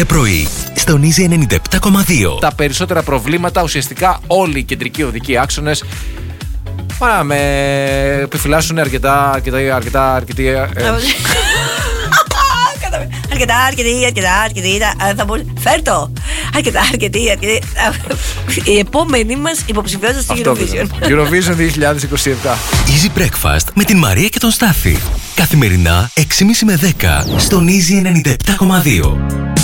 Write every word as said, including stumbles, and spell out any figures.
κάθε πρωί στον Easy ενενήντα επτά κόμμα δύο. Τα περισσότερα προβλήματα, ουσιαστικά όλοι οι κεντρικοί οδικοί άξονες, μα με επιφυλάσσουν αρκετά, αρκετά, αρκετά, αρκετή... Ε... Αρκετά, αρκετή, αρκετά, αρκετή. Θα μπορούσε. Φέρτο! Αρκετά, αρκετή, αρκετή. Η επόμενη μας υποψηφιότητα στη Eurovision. Eurovision δύο χιλιάδες είκοσι επτά. Easy Breakfast με την Μαρία και τον Στάθη. Καθημερινά έξι και μισή με δέκα στον Easy ενενήντα επτά κόμμα δύο.